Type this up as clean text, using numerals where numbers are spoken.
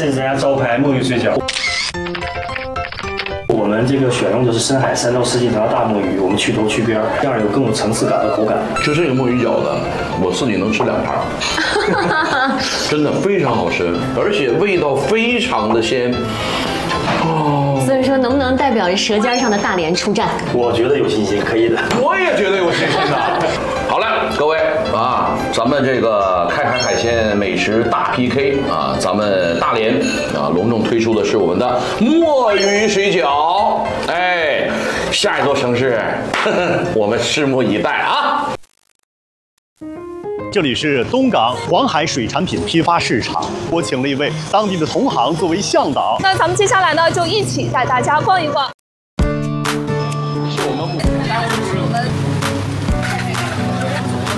这是人家招牌墨鱼水饺。我们这个选用的是深海3到4斤长的大墨鱼，我们去头去边，这样有更有层次感和口感。 就这个墨鱼饺子，我自己能吃2盘，真的非常好吃，而且味道非常的鲜。 所以说，能不能代表舌尖上的大连出战？ 我觉得有信心，可以的。 我也觉得有信心的。好嘞，各位啊，咱们这个开海海鲜美食大 PK 啊，咱们大连啊隆重推出的是我们的墨鱼水饺。哎，下一座城市，我们拭目以待啊。 这里是东港黄海水产品批发市场，我请了一位当地的同行作为向导。 那咱们接下来呢，就一起带大家逛一逛。